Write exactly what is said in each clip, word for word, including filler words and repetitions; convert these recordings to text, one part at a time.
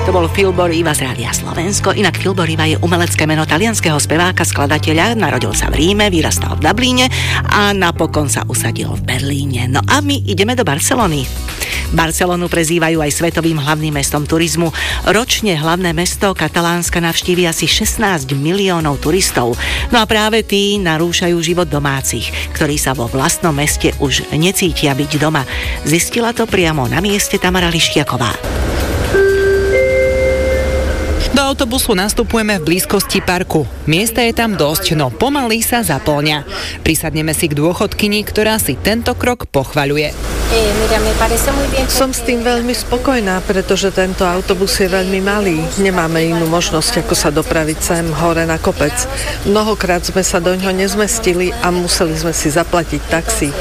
To bol Filbor Iva z Rádia Slovensko. Inak Filbor Iva je umelecké meno talianskeho speváka, skladateľa. Narodil sa v Ríme, vyrastal v Dublíne a napokon sa usadil v Berlíne. No a my ideme do Barcelony. Barcelonu prezývajú aj svetovým hlavným mestom turizmu. Ročne hlavné mesto Katalánska navštíví asi šestnásť miliónov turistov. No a práve tí narúšajú život domácich, ktorí sa vo vlastnom meste už necítia byť doma. Zistila to priamo na mieste Tamara Lišťaková. Do autobusu nastupujeme v blízkosti parku. Miesta je tam dosť, no pomaly sa zaplňa. Prisadneme si k dôchodkyni, ktorá si tento krok pochvaľuje. Som s tým veľmi spokojná, pretože tento autobus je veľmi malý. Nemáme inú možnosť, ako sa dopraviť sem hore na kopec. Mnohokrát sme sa do ňoho nezmestili a museli sme si zaplatiť taxík.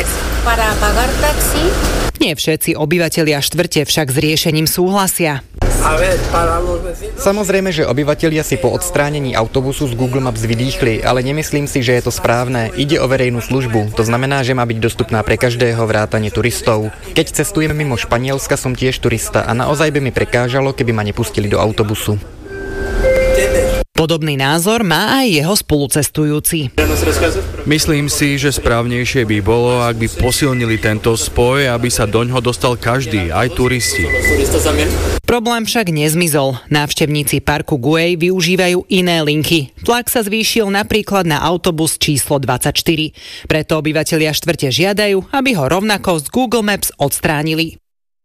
Nie všetci obyvatelia štvrte však s riešením súhlasia. Samozrejme, že obyvatelia si po odstránení autobusu z Google Maps vydýchli, ale nemyslím si, že je to správne. Ide o verejnú službu. To znamená, že má byť dostupná pre každého vrátane turistov. Keď cestujem mimo Španielska, som tiež turista a naozaj by mi prekážalo, keby ma nepustili do autobusu. Podobný názor má aj jeho spolucestujúci. Myslím si, že správnejšie by bolo, ak by posilnili tento spoj, aby sa doňho dostal každý, aj turisti. Problém však nezmizol. Návštevníci parku Güell využívajú iné linky. Tlak sa zvýšil napríklad na autobus číslo dvadsaťštyri. Preto obyvatelia štvrte žiadajú, aby ho rovnako z Google Maps odstránili.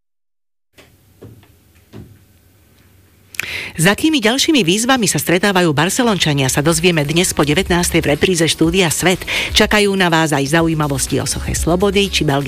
S akými ďalšími výzvami sa stretávajú Barcelončania, sa dozvieme dnes po devätnástej v repríze štúdia Svet. Čakajú na vás aj zaujímavosti o soche Slobody či Belgii.